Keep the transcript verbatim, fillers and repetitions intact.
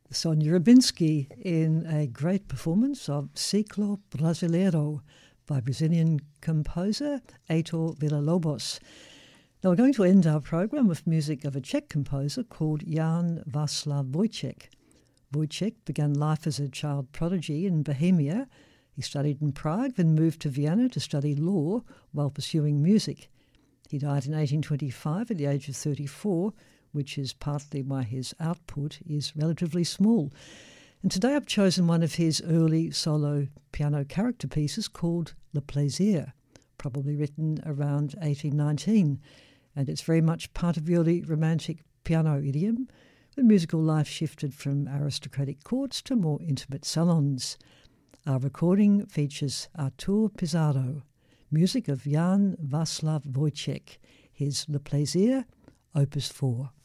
Sonia Rubinski in a great performance of Ciclo Brasileiro by Brazilian composer Heitor Villa-Lobos. Now we're going to end our program with music of a Czech composer called Jan Václav Vojtěch. Vojtěch began life as a child prodigy in Bohemia. He studied in Prague, then moved to Vienna to study law while pursuing music. He died in eighteen twenty-five at the age of thirty-four, which is partly why his output is relatively small. And today I've chosen one of his early solo piano character pieces called Le Plaisir, probably written around eighteen nineteen, and it's very much part of the early romantic piano idiom, when musical life shifted from aristocratic courts to more intimate salons. Our recording features Artur Pizarro, music of Jan Václav Vojtěch, his Le Plaisir, Opus four.